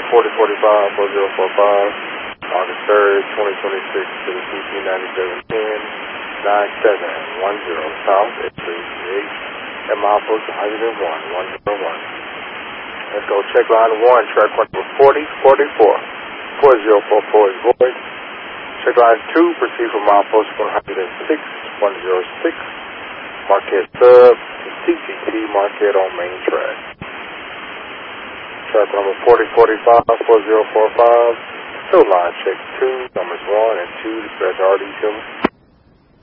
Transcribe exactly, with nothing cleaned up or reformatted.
forty forty-five, four zero four five, August third, twenty twenty-six to the C P ninety-seven ten, nine seven one zero South, eight three eight, at milepost one oh one, one oh one. Let's go check line one, track number forty forty-four, four zero four four is void. Check line two, proceed from milepost one oh six, one oh six, Marquette sub, C T T, Marquette on main track. Track number forty forty-five, four zero four five, still line check two, numbers one and two, dispatch R D two.